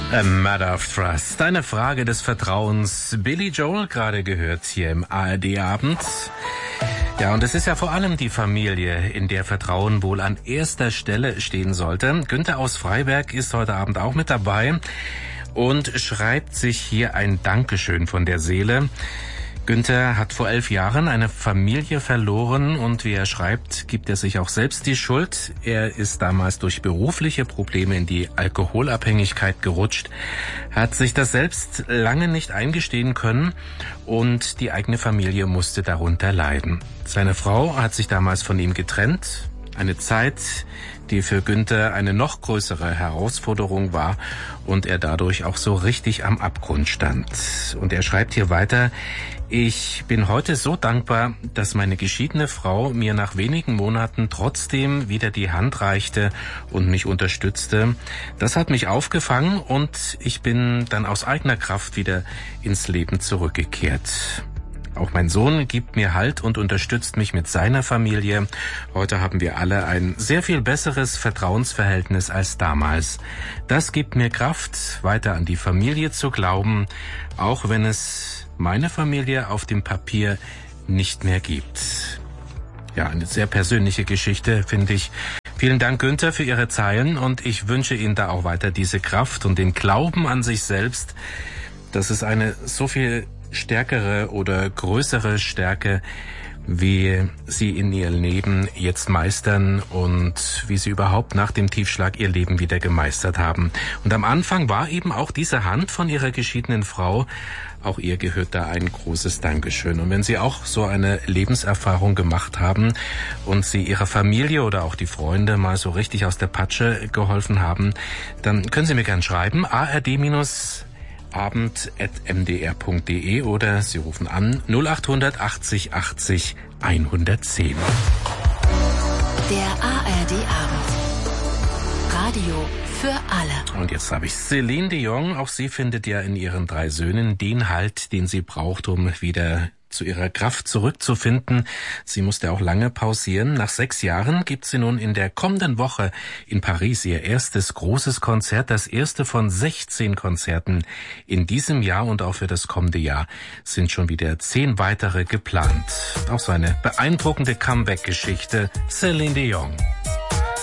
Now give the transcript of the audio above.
A Matter of Trust. Eine Frage des Vertrauens. Billy Joel gerade gehört hier im ARD-Abend. Ja, und es ist ja vor allem die Familie, in der Vertrauen wohl an erster Stelle stehen sollte. Günther aus Freiberg ist heute Abend auch mit dabei und schreibt sich hier ein Dankeschön von der Seele. Günther hat vor 11 Jahren eine Familie verloren und wie er schreibt, gibt er sich auch selbst die Schuld. Er ist damals durch berufliche Probleme in die Alkoholabhängigkeit gerutscht, hat sich das selbst lange nicht eingestehen können und die eigene Familie musste darunter leiden. Seine Frau hat sich damals von ihm getrennt. Eine Zeit, die für Günther eine noch größere Herausforderung war und er dadurch auch so richtig am Abgrund stand. Und er schreibt hier weiter: Ich bin heute so dankbar, dass meine geschiedene Frau mir nach wenigen Monaten trotzdem wieder die Hand reichte und mich unterstützte. Das hat mich aufgefangen und ich bin dann aus eigener Kraft wieder ins Leben zurückgekehrt. Auch mein Sohn gibt mir Halt und unterstützt mich mit seiner Familie. Heute haben wir alle ein sehr viel besseres Vertrauensverhältnis als damals. Das gibt mir Kraft, weiter an die Familie zu glauben, auch wenn es meine Familie auf dem Papier nicht mehr gibt. Ja, eine sehr persönliche Geschichte, finde ich. Vielen Dank, Günther, für Ihre Zeilen und ich wünsche Ihnen da auch weiter diese Kraft und den Glauben an sich selbst. Das ist eine so viel stärkere oder größere Stärke, wie Sie in Ihr Leben jetzt meistern und wie Sie überhaupt nach dem Tiefschlag Ihr Leben wieder gemeistert haben. Und am Anfang war eben auch diese Hand von Ihrer geschiedenen Frau, auch ihr gehört da ein großes Dankeschön. Und wenn Sie auch so eine Lebenserfahrung gemacht haben und Sie Ihrer Familie oder auch die Freunde mal so richtig aus der Patsche geholfen haben, dann können Sie mir gern schreiben, ard-abend@mdr.de oder Sie rufen an 0800 80 80 110. Der ARD-Abend. Radio für alle. Und jetzt habe ich Celine Dion. Auch sie findet ja in ihren 3 Söhnen den Halt, den sie braucht, um wieder zu ihrer Kraft zurückzufinden. Sie musste auch lange pausieren. Nach 6 Jahren gibt sie nun in der kommenden Woche in Paris ihr erstes großes Konzert, das erste von 16 Konzerten in diesem Jahr, und auch für das kommende Jahr sind schon wieder 10 weitere geplant. Auch so eine beeindruckende Comeback-Geschichte. Celine Dion.